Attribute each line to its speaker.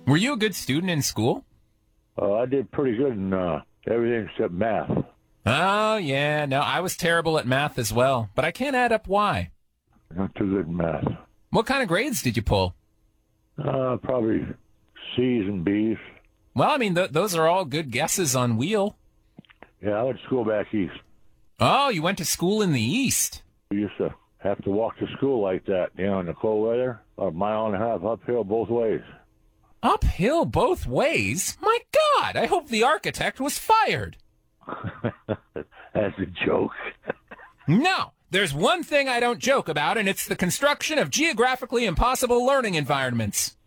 Speaker 1: Were you a good student in school?
Speaker 2: I did pretty good in everything except math.
Speaker 1: Oh, yeah. No, I was terrible at math as well, but I can't add up why.
Speaker 2: Not too good in math.
Speaker 1: What kind of grades did you pull?
Speaker 2: Probably C's and B's.
Speaker 1: Well, I mean, those are all good guesses on wheel.
Speaker 2: Yeah, I went to school back east.
Speaker 1: Oh, you went to school in the East.
Speaker 2: We used to have to walk to school like that, in the cold weather, a mile and a half uphill both ways.
Speaker 1: Uphill both ways? My God, I hope the architect was fired.
Speaker 2: That's a joke.
Speaker 1: No, there's one thing I don't joke about, and it's the construction of geographically impossible learning environments.